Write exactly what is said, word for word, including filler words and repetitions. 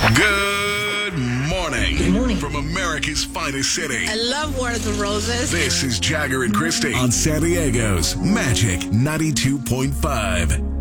Good morning. Good morning. From America's finest city. I love War of the Roses. This is Jagger and Christy on San Diego's Magic ninety-two point five.